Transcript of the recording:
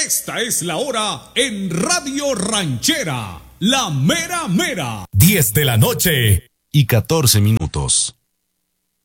Esta es la hora en Radio Ranchera, la mera mera. 10 de la noche y 14 minutos.